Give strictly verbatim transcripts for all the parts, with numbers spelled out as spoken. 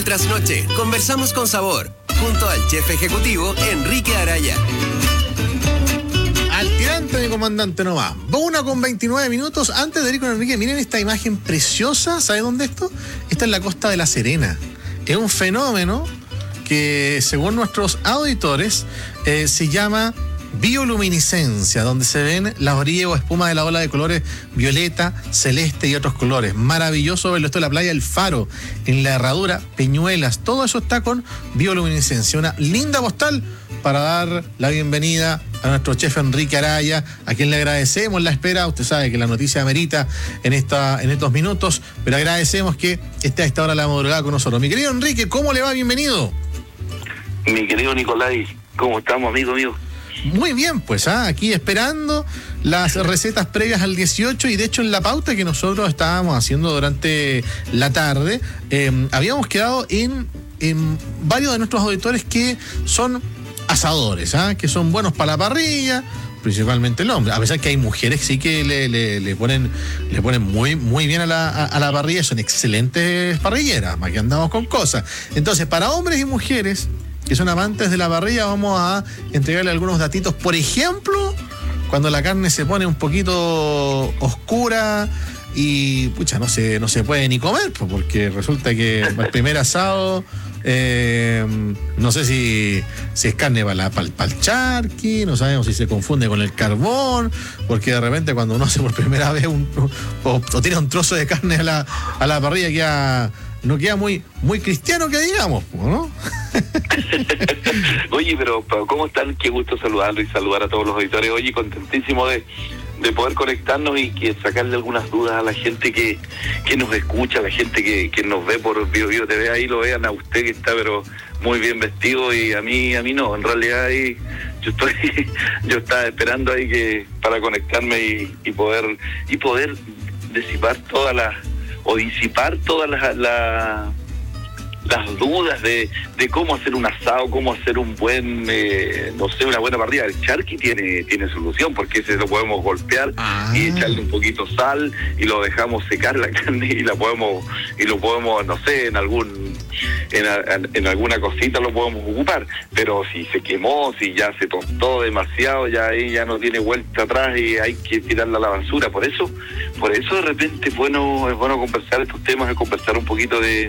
Trasnoche, conversamos con sabor, junto al chef ejecutivo Enrique Araya. Al tirante, mi comandante, no va. Una con veintinueve minutos. Antes de ir con Enrique, miren esta imagen preciosa. ¿Sabe dónde esto? Esta es la costa de La Serena. Es un fenómeno que, según nuestros auditores, eh, se llama bioluminiscencia, donde se ven las orillas o espuma de la ola de colores violeta, celeste y otros colores. Maravilloso verlo. Esto es la playa El Faro, en la Herradura, Peñuelas. Todo eso está con bioluminiscencia. Una linda postal para dar la bienvenida a nuestro chef Enrique Araya, a quien le agradecemos la espera. Usted sabe que la noticia amerita en esta, en estos minutos, pero agradecemos que esté a esta hora de la madrugada con nosotros. Mi querido Enrique, ¿cómo le va? Bienvenido. Mi querido Nicolai, ¿cómo estamos, amigo mío? Muy bien, pues ¿ah? aquí esperando las recetas previas al dieciocho, y de hecho en la pauta que nosotros estábamos haciendo durante la tarde, eh, habíamos quedado en, en varios de nuestros auditores que son asadores, ¿ah? que son buenos para la parrilla, principalmente el hombre, a pesar que hay mujeres sí que le, le, le ponen le ponen muy muy bien a la, a, a la parrilla, son excelentes parrilleras, más que andamos con cosas. Entonces, para hombres y mujeres que son amantes de la parrilla, vamos a entregarle algunos datitos. Por ejemplo, cuando la carne se pone un poquito oscura y, pucha, no se, no se puede ni comer, pues, porque resulta que el primer asado, eh, no sé si, si es carne para, la, para, el, para el charqui, no sabemos si se confunde con el carbón, porque de repente cuando uno hace por primera vez un, o, o tira un trozo de carne a la, a la parrilla, queda, no queda muy, muy cristiano, que digamos, ¿no? Oye, pero ¿cómo están? Qué gusto saludarlo y saludar a todos los auditores. Oye, contentísimo de, de poder conectarnos y que sacarle algunas dudas a la gente que, que nos escucha, a la gente que, que nos ve por Bio Bio T V. Ahí lo vean a usted, que está pero muy bien vestido, y a mí a mí no. En realidad ahí yo estoy yo estaba esperando ahí que para conectarme y, y poder y poder disipar todas las o disipar todas las la, las dudas de, de cómo hacer un asado, cómo hacer un buen, eh, no sé, una buena parrilla. El charqui tiene tiene solución, porque ese lo podemos golpear ah. y echarle un poquito sal y lo dejamos secar la carne y la podemos y lo podemos, no sé, en algún en, en alguna cosita lo podemos ocupar. Pero si se quemó, si ya se tostó demasiado, ya ahí ya no tiene vuelta atrás y hay que tirarla a la basura. Por eso, por eso de repente es bueno, es bueno conversar estos temas, es conversar un poquito de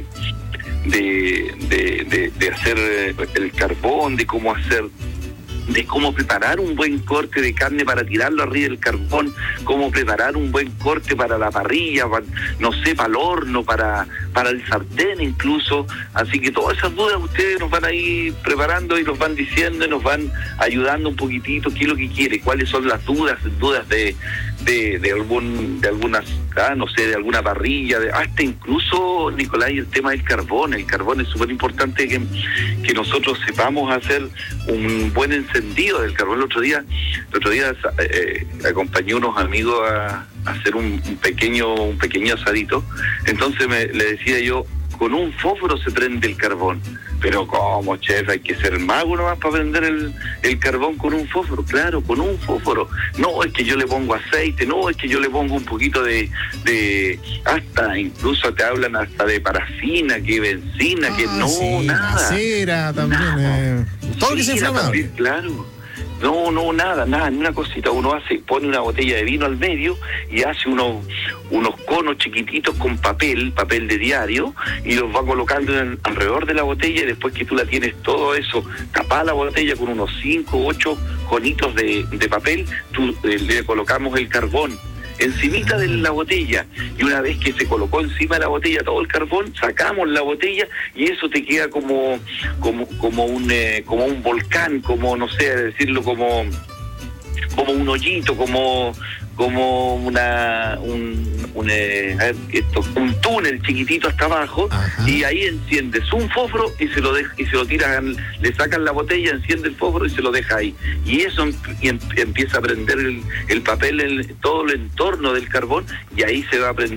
De, de, de, de hacer el carbón, de cómo hacer, de cómo preparar un buen corte de carne para tirarlo arriba del carbón, cómo preparar un buen corte para la parrilla, para, no sé, para el horno, para, para el sartén incluso. Así que todas esas dudas ustedes nos van a ir preparando y nos van diciendo y nos van ayudando un poquitito qué es lo que quiere, cuáles son las dudas, dudas de de, de algún, de algunas, ah, no sé, de alguna parrilla, de, hasta incluso, Nicolai, el tema del carbón. El carbón es súper importante que, que nosotros sepamos hacer un buen encendido del carbón. El otro día, el otro día eh, acompañé a unos amigos a, a hacer un, un pequeño, un pequeño asadito. Entonces me, le decía yo, con un fósforo se prende el carbón. Pero ¿cómo, chef? Hay que ser mago nomás para prender el, el carbón con un fósforo. Claro, con un fósforo. No, es que yo le pongo aceite, no, es que yo le pongo un poquito de... de hasta, incluso te hablan hasta de parafina, que benzina, ah, que no, sí, nada. Cera también. Eh, todo lo que es inflamable. Claro. No, no, nada, nada, ni una cosita. Uno hace, pone una botella de vino al medio y hace unos unos conos chiquititos con papel, papel de diario, y los va colocando en, alrededor de la botella, y después que tú la tienes todo eso, tapá la botella con unos cinco, ocho conitos de, de papel, tú eh, le colocamos el carbón encimita de la botella, y una vez que se colocó encima de la botella todo el carbón, sacamos la botella y eso te queda como como como un eh, como un volcán, como no sé decirlo, como como un hoyito, como como una un, un, eh, a ver, esto, un túnel chiquitito hasta abajo. Ajá. Y ahí enciendes un fósforo y se lo deja, y se lo tiran, le sacan la botella, enciende el fósforo y se lo deja ahí, y eso y em, empieza a prender el, el papel en todo el entorno del carbón, y ahí se va a prender